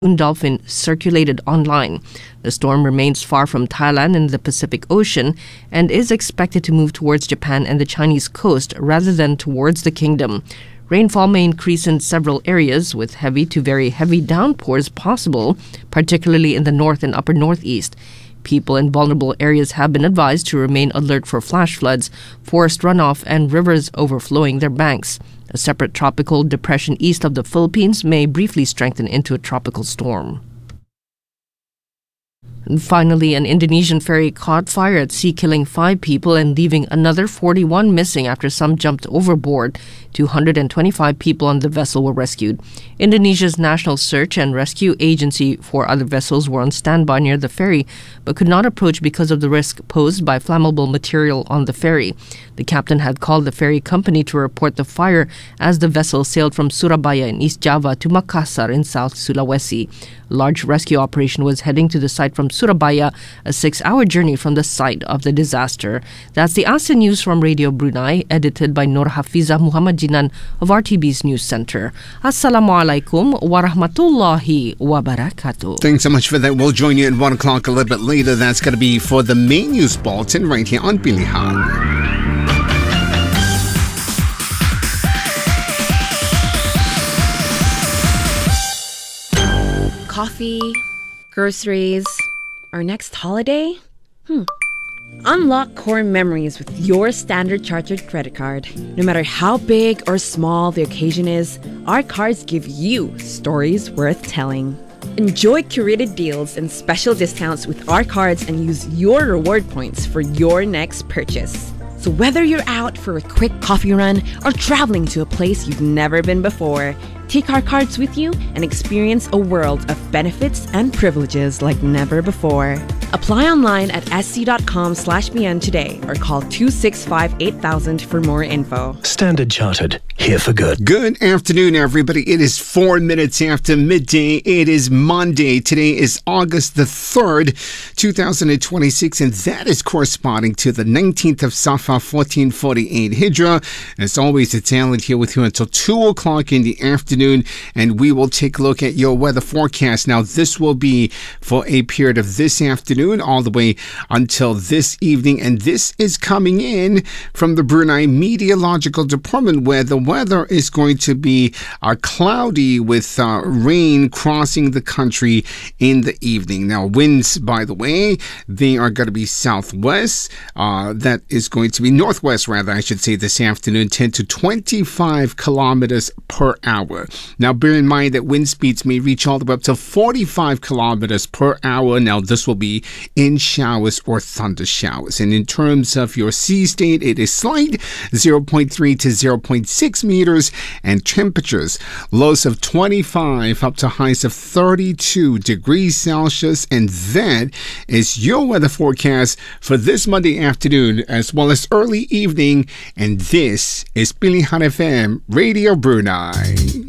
dolphin circulated online. The storm remains far from Thailand in the Pacific Ocean and is expected to move towards Japan and the Chinese coast rather than towards the kingdom. Rainfall may increase in several areas, with heavy to very heavy downpours possible, particularly in the north and upper northeast. People in vulnerable areas have been advised to remain alert for flash floods, forest runoff, and rivers overflowing their banks. A separate tropical depression east of the Philippines may briefly strengthen into a tropical storm. And finally, an Indonesian ferry caught fire at sea, killing 5 people and leaving another 41 missing after some jumped overboard. 225 people on the vessel were rescued. Indonesia's National Search and Rescue Agency for other vessels were on standby near the ferry, but could not approach because of the risk posed by flammable material on the ferry. The captain had called the ferry company to report the fire as the vessel sailed from Surabaya in East Java to Makassar in South Sulawesi. A large rescue operation was heading to the site from Surabaya, a 6-hour journey from the site of the disaster. That's the ASEAN News from Radio Brunei, edited by Nur Hafiza Muhammad Jinan of RTB's News Center. Assalamualaikum warahmatullahi wabarakatuh. Thanks so much for that. We'll join you at 1 o'clock a little bit later. That's going to be for the main news bulletin right here on Pilihan. Coffee, groceries, our next holiday? Unlock core memories with your Standard Chartered credit card. No matter how big or small the occasion is, our cards give you stories worth telling. Enjoy curated deals and special discounts with our cards and use your reward points for your next purchase. So whether you're out for a quick coffee run or traveling to a place you've never been before, take our cards with you and experience a world of benefits and privileges like never before. Apply online at sc.com/bn today or call 265-8000 for more info. Standard Chartered, here for good. Good afternoon, everybody. It is 4 minutes after midday. It is Monday. Today is August the 3rd, 2026, and that is corresponding to the 19th of Safar, 1448 Hijrah. As always, it's Alan here with you until 2 o'clock in the afternoon, and we will take a look at your weather forecast. Now, this will be for a period of this afternoon all the way until this evening, and this is coming in from the Brunei Meteorological Department, where the weather is going to be cloudy with rain crossing the country in the evening. Now, winds, by the way, they are going to be southwest. That is going to be northwest, rather, I should say, this afternoon, 10 to 25 kilometers per hour. Now, bear in mind that wind speeds may reach all the way up to 45 kilometers per hour. Now, this will be in showers or thunder showers. And in terms of your sea state, it is slight, 0.3 to 0.6 meters, and temperatures, lows of 25 up to highs of 32 degrees Celsius. And that is your weather forecast for this Monday afternoon as well as early evening. And this is Pilihan FM Radio Brunei.